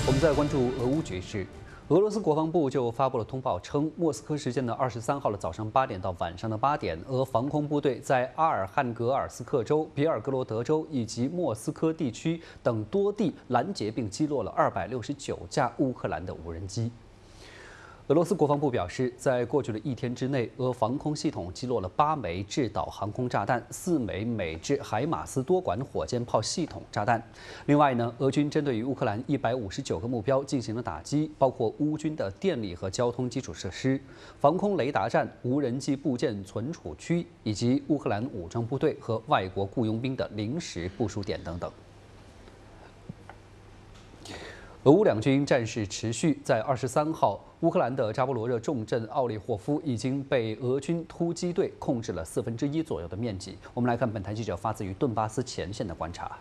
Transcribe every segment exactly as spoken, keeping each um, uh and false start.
我们再关注俄乌局势。俄罗斯国防部就发布了通报称，莫斯科时间的二十三号的早上八点到晚上的八点，俄防空部队在阿尔汉格尔斯克州、别尔哥罗德州以及莫斯科地区等多地拦截并击落了二百六十九架乌克兰的无人机。 俄罗斯国防部表示，在过去的一天之内，俄防空系统击落了八枚制导航空炸弹、四枚美制海马斯多管火箭炮系统炸弹。另外呢，俄军针对于乌克兰一百五十九个目标进行了打击，包括乌军的电力和交通基础设施、防空雷达站、无人机部件存储区，以及乌克兰武装部队和外国雇佣兵的临时部署点等等。 俄乌两军战事持续，在二十三号，乌克兰的扎波罗热重镇奥列霍夫已经被俄军突击队控制了四分之一左右的面积。我们来看本台记者发自于顿巴斯前线的观察。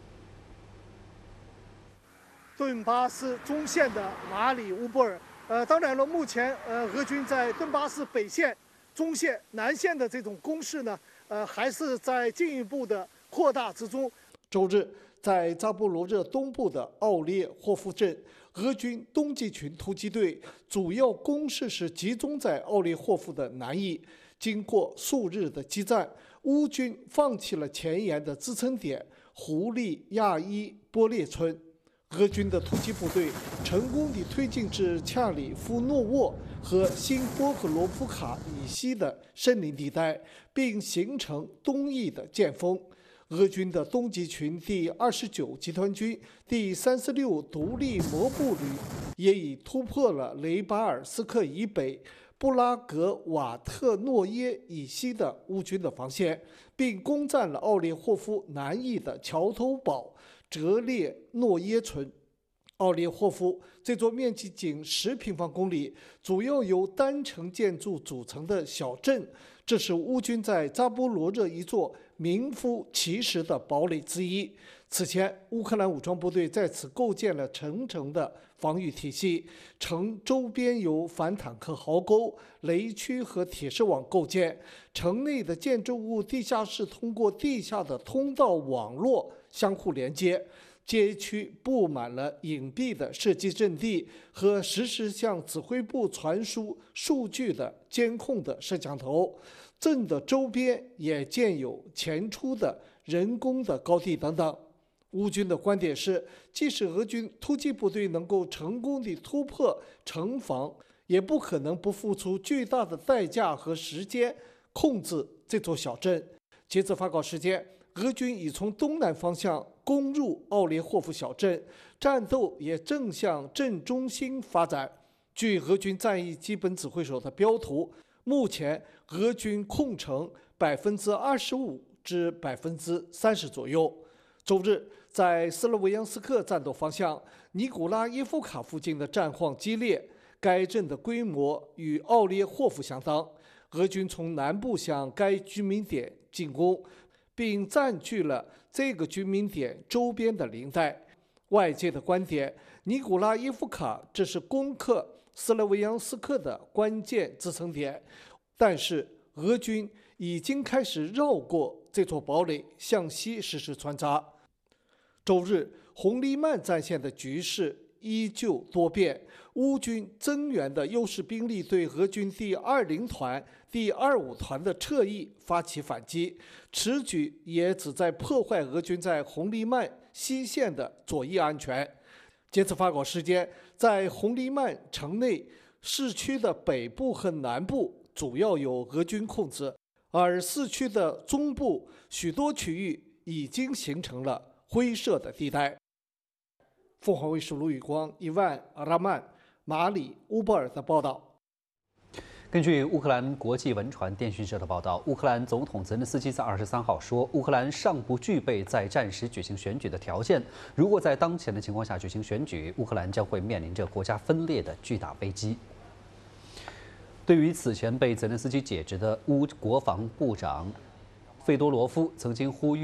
顿巴斯中线的马里乌波尔，呃，当然了，目前呃，俄军在顿巴斯北线、中线、南线的这种攻势呢，呃，还是在进一步的扩大之中。周日。 在扎波罗热东部的奥列霍夫镇，俄军东季群突击队主要攻势是集中在奥列霍夫的南翼。经过数日的激战，乌军放弃了前沿的支撑点胡利亚伊波列村。俄军的突击部队成功地推进至恰里夫诺沃和新波克罗夫卡以西的森林地带，并形成东翼的剑锋。 俄军的东集群第二十九集团军第三十六独立摩步旅也已突破了雷巴尔斯克以北、布拉格瓦特诺耶以西的乌军的防线，并攻占了奥列霍夫南翼的桥头堡哲列诺耶村。 奥列霍夫这座面积仅十平方公里、主要由单层建筑组成的小镇，这是乌军在扎波罗热一座名副其实的堡垒之一。此前，乌克兰武装部队在此构建了层层的防御体系，城周边由反坦克壕沟、雷区和铁丝网构建，城内的建筑物地下室通过地下的通道网络相互连接。 街区布满了隐蔽的射击阵地和实时向指挥部传输数据的监控的摄像头，镇的周边也建有前出的人工的高地等等。乌军的观点是，即使俄军突击部队能够成功地突破城防，也不可能不付出巨大的代价和时间控制这座小镇。截至发稿时间，俄军已从东南方向 攻入奥列霍夫小镇，战斗也正向镇中心发展。据俄军战役基本指挥所的标图，目前俄军控城百分之二十五至百分之三十左右。周日，在斯洛维扬斯克战斗方向，尼古拉耶夫卡附近的战况激烈，该镇的规模与奥列霍夫相当。俄军从南部向该居民点进攻， 并占据了这个居民点周边的林带。外界的观点，尼古拉耶夫卡这是攻克斯洛维扬斯克的关键支撑点，但是俄军已经开始绕过这座堡垒，向西实施穿插。周日，红利曼战线的局势 依旧多变，乌军增援的优势兵力对俄军第二零团、第二五团的侧翼发起反击，此举也旨在破坏俄军在红利曼西线的左翼安全。截至发稿时间，在红利曼城内市区的北部和南部主要由俄军控制，而市区的中部许多区域已经形成了灰色的地带。 凤凰卫视卢宇光、伊万·阿拉曼、马里乌波尔的报道。 根据乌克兰国际文传电讯社的报道，乌克兰总统泽连斯基在二十三号说，乌克兰尚不具备在战时举行选举的条件。如果在当前的情况下举行选举，乌克兰将会面临着国家分裂的巨大危机。对于此前被泽连斯基解职的乌国防部长费多罗夫，曾经呼吁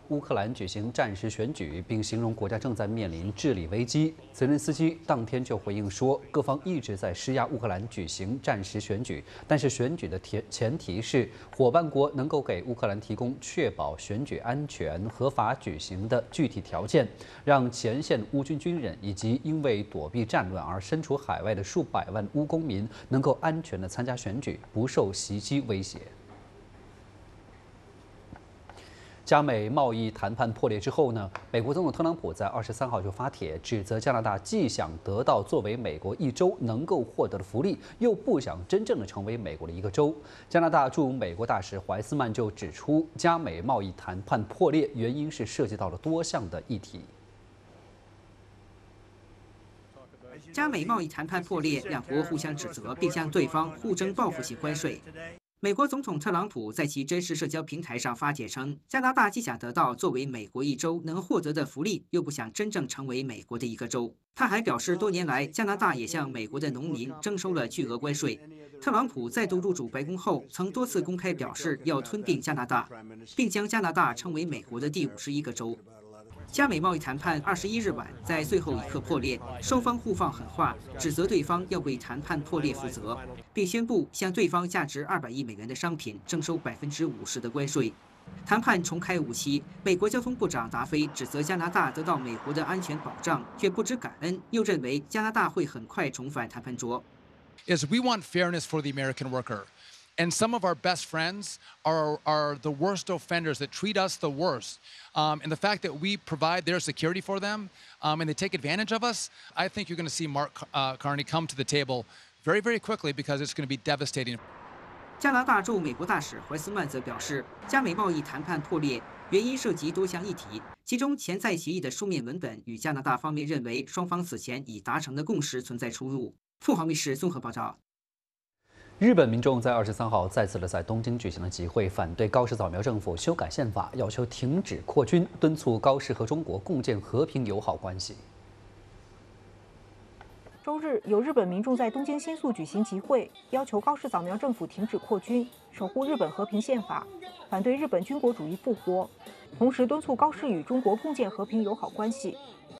乌克兰举行战时选举，并形容国家正在面临治理危机。泽连斯基当天就回应说，各方一直在施压乌克兰举行战时选举，但是选举的前前提是伙伴国能够给乌克兰提供确保选举安全、合法举行的具体条件，让前线乌军军人以及因为躲避战乱而身处海外的数百万乌公民能够安全地参加选举，不受袭击威胁。加美贸易谈判破裂之后呢，美国总统特朗普在二十三号就发帖指责加拿大既想得到作为美国一州能够获得的福利，又不想真正的成为美国的一个州。加拿大驻美国大使怀斯曼就指出，加美贸易谈判破裂原因是涉及到了多项的议题。 加美贸易谈判破裂，两国互相指责，并向对方互征报复性关税。美国总统特朗普在其真实社交平台上发帖称，加拿大既想得到作为美国一州能获得的福利，又不想真正成为美国的一个州。他还表示，多年来加拿大也向美国的农民征收了巨额关税。特朗普再度入主白宫后，曾多次公开表示要吞并加拿大，并将加拿大称为美国的第五十一个州。加美贸易谈判二十一日晚在最后一刻破裂，双方互放狠话，指责对方要为谈判破裂负责，并宣布向对方价值二百亿美元的商品征收百分之五十的关税。谈判重开五期，美国交通部长达菲指责加拿大得到美国的安全保障，却不知感恩，又认为加拿大会很快重返谈判桌。 Is we want fairness for the American worker. And some of our best friends are, are the worst offenders that treat us the worst. Um, and the fact that we provide their security for them um, and they take advantage of us, I think you're going to see Mark uh, Carney come to the table very, very quickly because it's going to be devastating. 加拿大驻美国大使怀斯曼则表示，加美贸易谈判破裂原因涉及多项议题，其中潜在协议的书面文本与加拿大方面认为双方此前已达成的共识存在出入。凤凰卫视综合报道。 日本民众在二十三号再次的在东京举行了集会，反对高市早苗政府修改宪法，要求停止扩军，敦促高市和中国共建和平友好关系。 周日，有日本民众在东京新宿举行集会，要求高市早苗政府停止扩军，守护日本和平宪法，反对日本军国主义复活，同时敦促高市与中国共建和平友好关系。